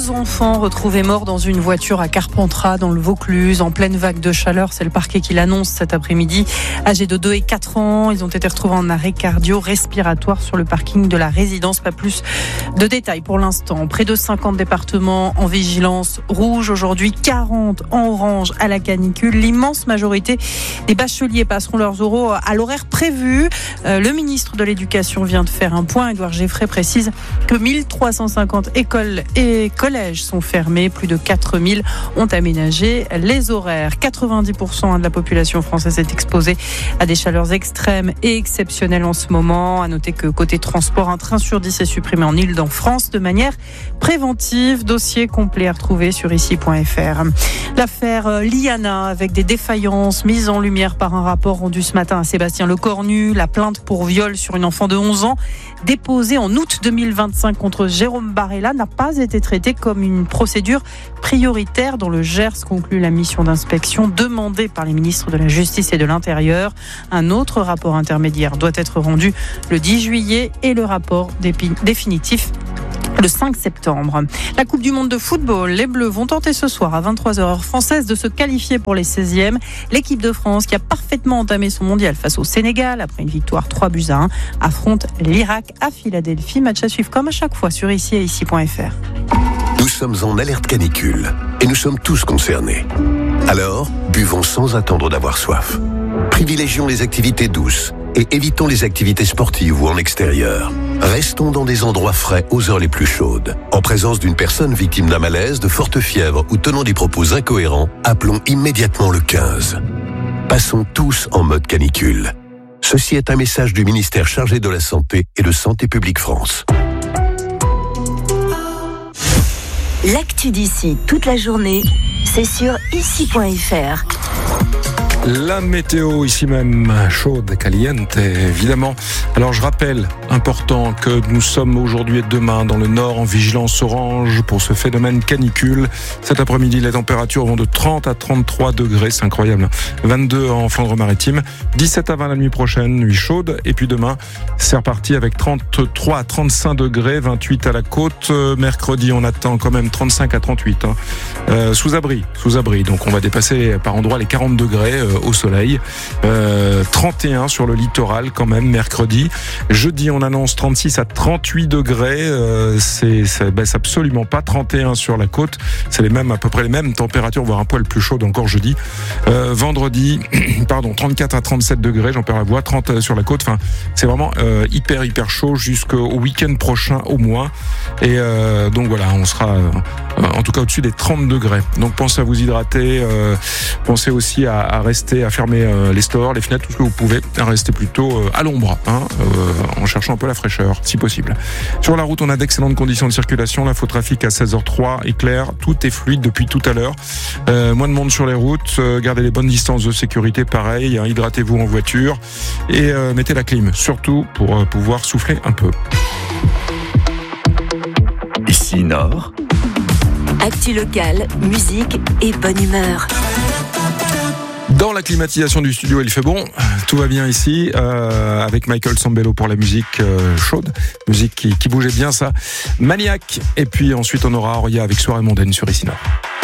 2 enfants retrouvés morts dans une voiture à Carpentras, dans le Vaucluse, en pleine vague de chaleur. C'est le parquet qui l'annonce cet après-midi. Âgés de 2 et 4 ans, ils ont été retrouvés en arrêt cardio-respiratoire sur le parking de la résidence. Pas plus de détails pour l'instant. Près de 50 départements en vigilance rouge aujourd'hui, 40 en orange à la canicule. L'immense majorité des bacheliers passeront leurs oraux à l'horaire prévu. Le ministre de l'Éducation vient de faire un point. Édouard Geffray précise que 1350 écoles et collèges sont fermés. Plus de 4000 ont aménagé les horaires. 90% de la population française est exposée à des chaleurs extrêmes et exceptionnelles en ce moment. À noter que côté transport, un train sur 10 est supprimé en Île-de-France de manière préventive. Dossier complet à retrouver sur ici.fr. L'affaire Liana, avec des défaillances mises en lumière par un rapport rendu ce matin à Sébastien Lecornu. La plainte pour viol sur une enfant de 11 ans déposée en août 2025 contre Jérôme Barella n'a pas été traitée comme une procédure prioritaire dans le Gers, conclut la mission d'inspection demandée par les ministres de la Justice et de l'Intérieur. Un autre rapport intermédiaire doit être rendu le 10 juillet et le rapport définitif le 5 septembre. La Coupe du Monde de football, les Bleus vont tenter ce soir à 23h heure française de se qualifier pour les 16e. L'équipe de France, qui a parfaitement entamé son mondial face au Sénégal après une victoire 3-1, affronte l'Irak à Philadelphie. Match à suivre comme à chaque fois sur ici et ici.fr. Nous sommes en alerte canicule et nous sommes tous concernés. Alors, buvons sans attendre d'avoir soif. Privilégions les activités douces et évitons les activités sportives ou en extérieur. Restons dans des endroits frais aux heures les plus chaudes. En présence d'une personne victime d'un malaise, de forte fièvre ou tenant des propos incohérents, appelons immédiatement le 15. Passons tous en mode canicule. Ceci est un message du ministère chargé de la Santé et de Santé publique France. L'actu d'ici toute la journée, c'est sur ici.fr. La météo ici même, chaude, caliente, évidemment. Alors je rappelle, important, que nous sommes aujourd'hui et demain dans le nord en vigilance orange pour ce phénomène canicule. Cet après-midi, les températures vont de 30 à 33 degrés, c'est incroyable. 22 en Flandre-Maritime, 17 à 20 la nuit prochaine, nuit chaude. Et puis demain, c'est reparti avec 33 à 35 degrés, 28 à la côte. Mercredi, on attend quand même 35 à 38. Sous abri. Donc on va dépasser par endroits les 40 degrés au soleil. 31 sur le littoral quand même mercredi. Jeudi, on annonce 36 à 38 degrés. Ça baisse absolument pas. 31 sur la côte. C'est à peu près les mêmes températures, voire un poil plus chaude encore jeudi. Vendredi, 34 à 37 degrés. J'en perds la voix. 30 sur la côte. Enfin, c'est vraiment hyper chaud jusqu'au week-end prochain au moins. Et donc voilà, on sera en tout cas au-dessus des 30 degrés. Donc pensez à vous hydrater. Pensez aussi à rester, à fermer les stores, les fenêtres, tout ce que vous pouvez, à rester plutôt à l'ombre, en cherchant un peu la fraîcheur, si possible. Sur la route, on a d'excellentes conditions de circulation. L'infotrafic à 16h03 est clair, tout est fluide depuis tout à l'heure. Moins de monde sur les routes, gardez les bonnes distances de sécurité, pareil, hydratez-vous en voiture et mettez la clim, surtout pour pouvoir souffler un peu. Ici Nord. Actu locale, musique et bonne humeur. Dans la climatisation du studio, il fait bon, tout va bien ici, avec Michael Sambello pour la musique chaude, musique qui bougeait bien ça, Maniac, et puis ensuite on aura Auria avec Soirée mondaine sur Ici Nord.